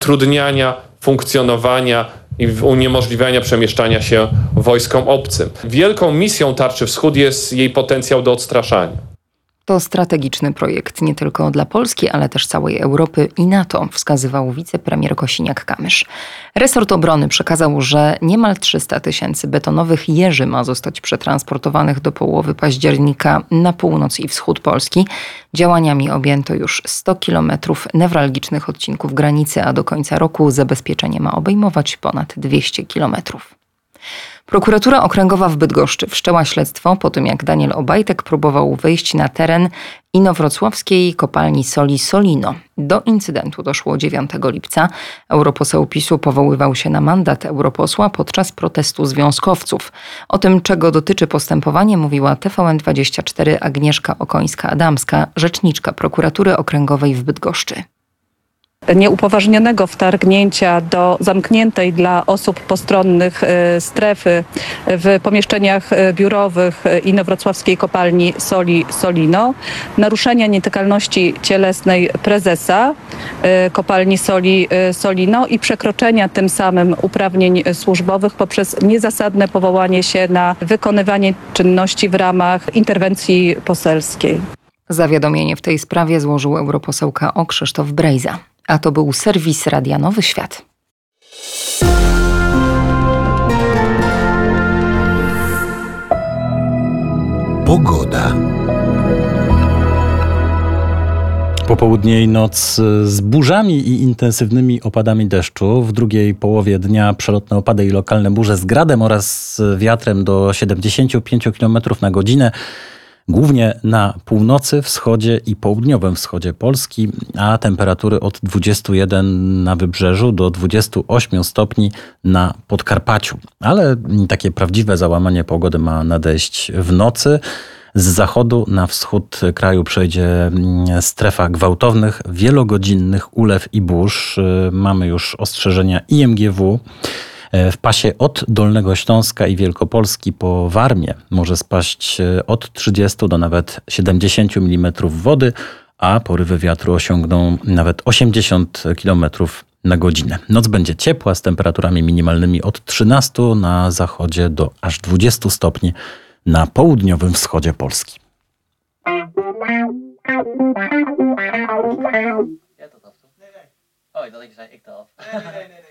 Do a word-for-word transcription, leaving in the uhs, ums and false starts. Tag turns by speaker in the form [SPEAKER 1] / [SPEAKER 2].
[SPEAKER 1] utrudniania funkcjonowania i uniemożliwiania przemieszczania się wojskom obcym. Wielką misją Tarczy Wschód jest jej potencjał do odstraszania.
[SPEAKER 2] To strategiczny projekt nie tylko dla Polski, ale też całej Europy i NATO, wskazywał wicepremier Kosiniak-Kamysz. Resort obrony przekazał, że niemal trzysta tysięcy betonowych jeży ma zostać przetransportowanych do połowy października na północ i wschód Polski. Działaniami objęto już sto kilometrów newralgicznych odcinków granicy, a do końca roku zabezpieczenie ma obejmować ponad dwieście kilometrów. Prokuratura Okręgowa w Bydgoszczy wszczęła śledztwo po tym, jak Daniel Obajtek próbował wejść na teren inowrocławskiej kopalni soli Solino. Do incydentu doszło dziewiątego lipca. Europoseł PiSu powoływał się na mandat europosła podczas protestu związkowców. O tym, czego dotyczy postępowanie, mówiła T V N dwadzieścia cztery Agnieszka Okońska-Adamska, rzeczniczka Prokuratury Okręgowej w Bydgoszczy.
[SPEAKER 3] Nieupoważnionego wtargnięcia do zamkniętej dla osób postronnych strefy w pomieszczeniach biurowych inowrocławskiej kopalni soli Solino, naruszenia nietykalności cielesnej prezesa kopalni soli Solino i przekroczenia tym samym uprawnień służbowych poprzez niezasadne powołanie się na wykonywanie czynności w ramach interwencji poselskiej.
[SPEAKER 2] Zawiadomienie w tej sprawie złożył europoseł K O Krzysztof Brejza. A to był serwis Radia Nowy Świat.
[SPEAKER 4] Pogoda. Popołudnie i noc z burzami i intensywnymi opadami deszczu. W drugiej połowie dnia przelotne opady i lokalne burze z gradem oraz wiatrem do siedemdziesiąt pięć kilometrów na godzinę. Głównie na północy, wschodzie i południowym wschodzie Polski, a temperatury od dwudziestu jeden na wybrzeżu do dwudziestu ośmiu stopni na Podkarpaciu. Ale takie prawdziwe załamanie pogody ma nadejść w nocy. Z zachodu na wschód kraju przejdzie strefa gwałtownych, wielogodzinnych ulew i burz. Mamy już ostrzeżenia I M G W. W pasie od Dolnego Śląska i Wielkopolski po Warmię może spaść od trzydziestu do nawet siedemdziesięciu milimetrów wody, a porywy wiatru osiągną nawet osiemdziesiąt kilometrów na godzinę. Noc będzie ciepła z temperaturami minimalnymi od trzynastu na zachodzie do aż dwudziestu stopni na południowym wschodzie Polski.
[SPEAKER 5] Oj, dat ik zei ik eraf. Nee, nee, nee, nee.